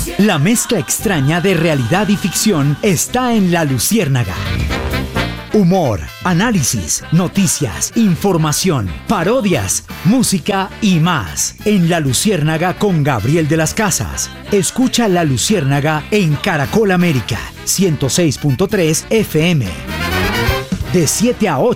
La mezcla extraña de realidad y ficción está en La Luciérnaga. Humor, análisis, noticias, información, parodias, música y más. En La Luciérnaga con Gabriel de las Casas. Escucha La Luciérnaga en Caracol América, 106.3 FM. De 7 a 8